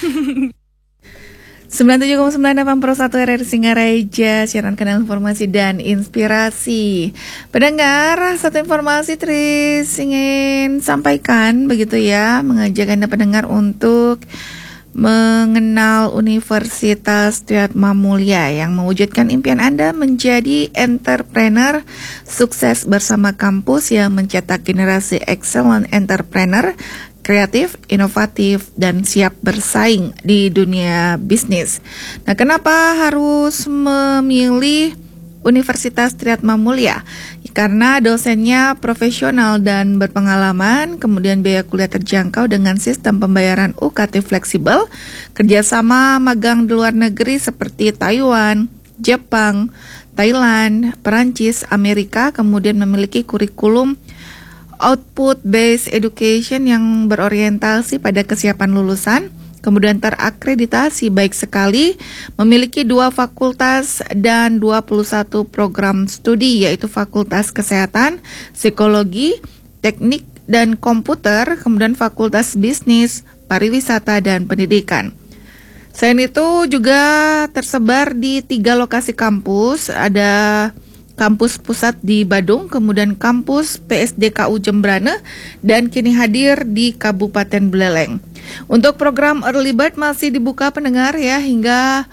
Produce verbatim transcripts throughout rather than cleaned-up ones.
sembilan puluh tujuh koma sembilan F M Pro satu R R I Singaraja, siaran kanal informasi dan inspirasi. Pendengar, satu informasi Tris ingin sampaikan begitu ya, mengajak Anda pendengar untuk mengenal Universitas Triatmamulia yang mewujudkan impian Anda menjadi entrepreneur sukses bersama kampus yang mencetak generasi excellent entrepreneur kreatif, inovatif, dan siap bersaing di dunia bisnis. Nah, kenapa harus memilih Universitas Triatmamulia? Karena dosennya profesional dan berpengalaman, kemudian biaya kuliah terjangkau dengan sistem pembayaran U K T fleksibel, kerjasama magang di luar negeri seperti Taiwan, Jepang, Thailand, Perancis, Amerika, kemudian memiliki kurikulum output-based education yang berorientasi pada kesiapan lulusan, kemudian terakreditasi baik sekali, memiliki dua fakultas dan dua puluh satu program studi, yaitu Fakultas Kesehatan, Psikologi, Teknik dan Komputer, kemudian Fakultas Bisnis, Pariwisata dan Pendidikan. Selain itu juga tersebar di tiga lokasi kampus, ada kampus pusat di Badung, kemudian kampus P S D K U Jembrane, dan kini hadir di Kabupaten Buleleng. Untuk program Early Bird masih dibuka pendengar ya hingga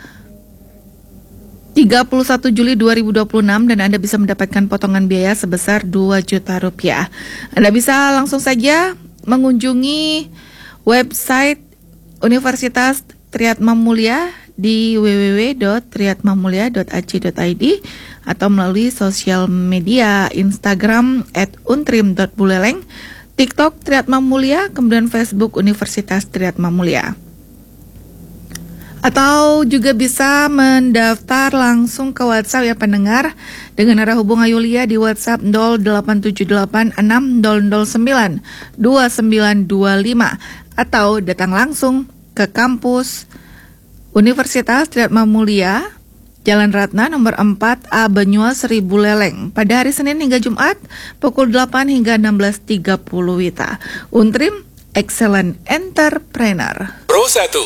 tiga puluh satu Juli dua ribu dua puluh enam dan Anda bisa mendapatkan potongan biaya sebesar dua juta rupiah. Anda bisa langsung saja mengunjungi website Universitas Triatmamulia di w w w dot triatmamulia dot a c dot i d atau melalui sosial media Instagram at untrim dot buleleng, TikTok Triatmamulia, kemudian Facebook Universitas Triatmamulia. Atau juga bisa mendaftar langsung ke WhatsApp ya pendengar dengan arah hubung Ayulia di WhatsApp nol delapan tujuh delapan enam nol nol sembilan dua sembilan dua lima atau datang langsung ke kampus Universitas Triatmamulia, Jalan Ratna nomor empat A Banyumas Seribu Leleng pada hari Senin hingga Jumat pukul delapan hingga enam belas tiga puluh Wita. Untrim Excellent Entrepreneur. Pro satu.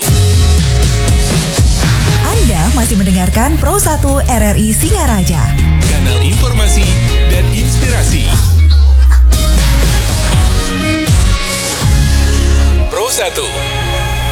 Anda masih mendengarkan Pro satu R R I Singaraja, Kanal informasi dan inspirasi. Pro satu.